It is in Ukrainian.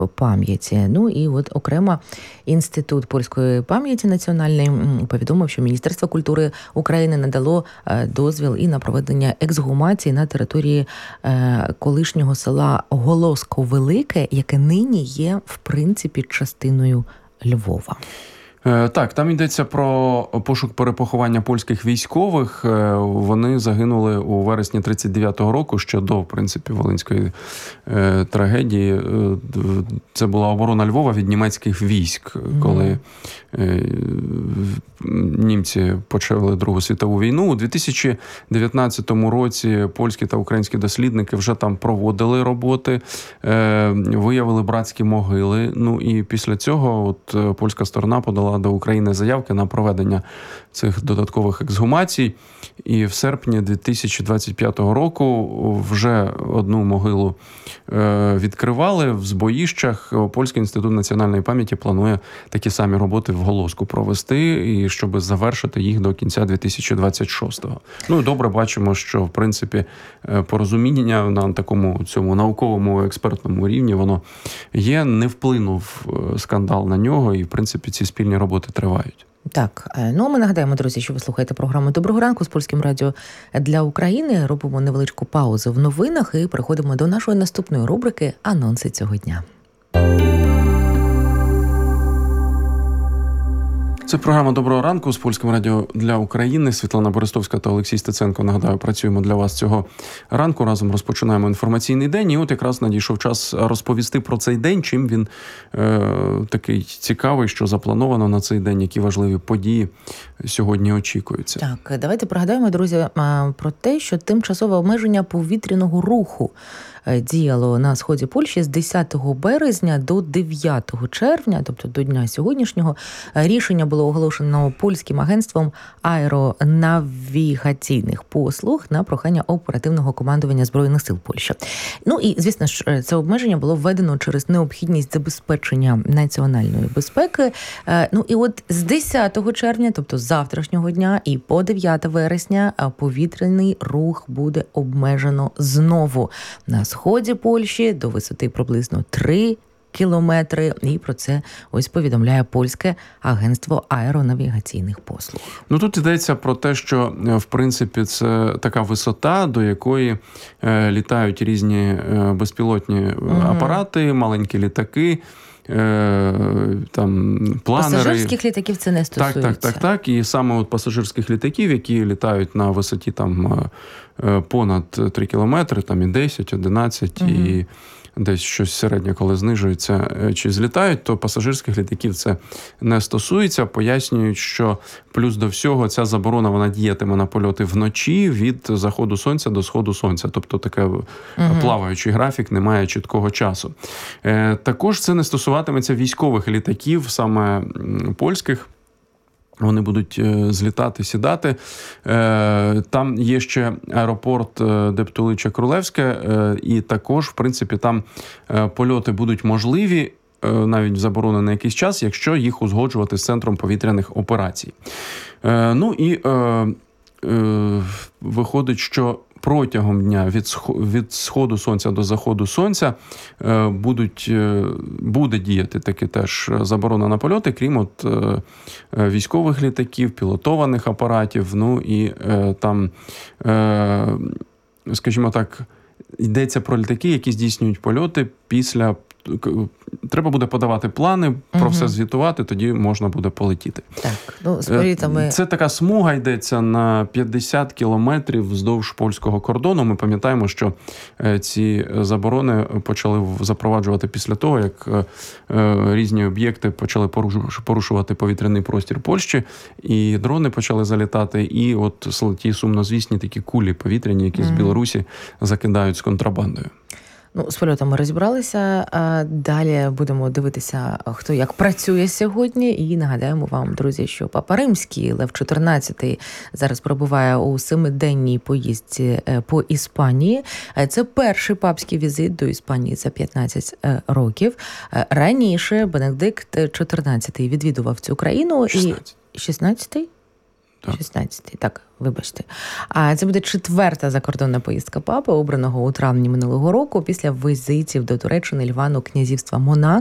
пам'яті. Ну і от окремо Інститут польської пам'яті національної повідомив, що Міністерство культури України надало дозвіл і на проведення ексгумації на території колишнього села Голоско-Велике, яке нині є, в принципі, частиною Львова. Так, там йдеться про пошук перепоховання польських військових. Вони загинули у вересні 39-го року, ще до, в принципі, Волинської трагедії. Це була оборона Львова від німецьких військ, коли німці почали Другу світову війну. У 2019 році польські та українські дослідники вже там проводили роботи, виявили братські могили. Ну і після цього от польська сторона подала до України заявки на проведення цих додаткових ексгумацій. І в серпні 2025 року вже одну могилу відкривали в Збоїщах. Польський інститут національної пам'яті планує такі самі роботи в Голоску провести, і щоб завершити їх до кінця 2026-го. Ну і добре бачимо, що в принципі порозуміння на такому цьому науковому експертному рівні воно є, не вплинув скандал на нього, і в принципі ці спільні роботи тривають. Так, ну ми нагадаємо, друзі, що ви слухаєте програму «Доброго ранку» з Польським радіо для України. Робимо невеличку паузу в новинах і переходимо до нашої наступної рубрики «Анонси цього дня». Це програма «Доброго ранку» з Польським радіо для України. Світлана Берестовська та Олексій Стеценко, нагадаю, працюємо для вас цього ранку. Разом розпочинаємо інформаційний день. І от якраз надійшов час розповісти про цей день, чим він такий цікавий, що заплановано на цей день, які важливі події сьогодні очікуються. Так, давайте пригадаємо, друзі, про те, що тимчасове обмеження повітряного руху діяло на сході Польщі з 10 березня до 9 червня, тобто до дня сьогоднішнього. Рішення було оголошено польським агентством аеронавігаційних послуг на прохання оперативного командування Збройних сил Польщі. Ну і, звісно ж, це обмеження було введено через необхідність забезпечення національної безпеки. Ну і от з 10 червня, тобто з завтрашнього дня, і по 9 вересня повітряний рух буде обмежено знову на сході Польщі до висоти приблизно 3 кілометри. І про це ось повідомляє польське агентство аеронавігаційних послуг. Ну тут йдеться про те, що в принципі це така висота, до якої літають різні безпілотні апарати, маленькі літаки, там планери. Пасажирських літаків це не стосується. Так. І саме от пасажирських літаків, які літають на висоті там понад 3 кілометри, там і 10, 11, і десь щось середнє, коли знижується чи злітають, то пасажирських літаків це не стосується. Пояснюють, що плюс до всього ця заборона, вона діятиме на польоти вночі від заходу сонця до сходу сонця. Тобто таке плаваючий графік, немає чіткого часу. Також це не стосуватиметься військових літаків, саме польських. Вони будуть злітати, сідати. Там є ще аеропорт Дептуличе-Крулевське, і також, в принципі, там польоти будуть можливі, навіть заборонений на якийсь час, якщо їх узгоджувати з Центром повітряних операцій. Ну і виходить, що протягом дня від сходу сонця до заходу сонця буде діяти таки теж заборона на польоти, крім от військових літаків, пілотованих апаратів. Ну і там, скажімо так, йдеться про літаки, які здійснюють польоти після. Треба буде подавати плани, про все звітувати, тоді можна буде полетіти. Так, ну, з політами... Це така смуга йдеться на 50 кілометрів вздовж польського кордону. Ми пам'ятаємо, що ці заборони почали запроваджувати після того, як різні об'єкти почали порушувати повітряний простір Польщі, і дрони почали залітати, і от ті сумнозвісні такі кулі повітряні, які з Білорусі закидають з контрабандою. Ну, з польотами розібралися, а далі будемо дивитися, хто як працює сьогодні. І нагадаємо вам, друзі, що Папа Римський, Лев XIV, зараз перебуває у 7-денній поїздці по Іспанії. Це перший папський візит до Іспанії за 15 років. Раніше Бенедикт XIV відвідував цю країну. 16. 16-й? 16-й, так, вибачте. А це буде 4-та закордонна поїздка папи, обраного у травні минулого року, після візитів до Туреччини, Лівану, Князівства Монако.